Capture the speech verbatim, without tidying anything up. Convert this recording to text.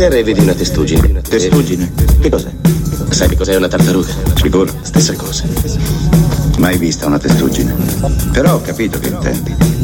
terra e vedi una testuggine. Testuggine? Che cos'è? Sai che cos'è una tartaruga? Sicuro? Stessa cosa. Mai vista una testuggine. Però ho capito che intendi.